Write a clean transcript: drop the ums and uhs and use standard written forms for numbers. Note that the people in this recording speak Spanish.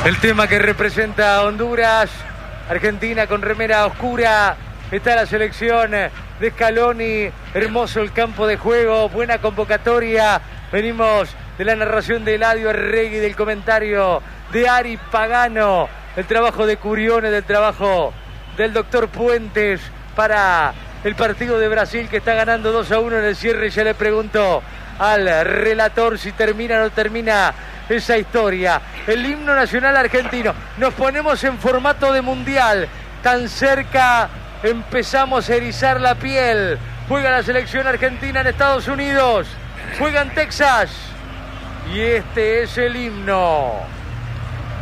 El tema que representa a Honduras, Argentina con remera oscura. Está la selección de Scaloni, hermoso el campo de juego, buena convocatoria. Venimos de la narración de Eladio Arregui, del comentario de Ari Pagano, el trabajo de Curione, del trabajo del doctor Puentes para el partido de Brasil que está ganando 2-1 en el cierre. Ya le pregunto al relator si termina o no termina esa historia. El himno nacional argentino. Nos ponemos en formato de mundial. Tan cerca empezamos a erizar la piel. Juega la selección argentina en Estados Unidos. Juega en Texas. Y este es el himno.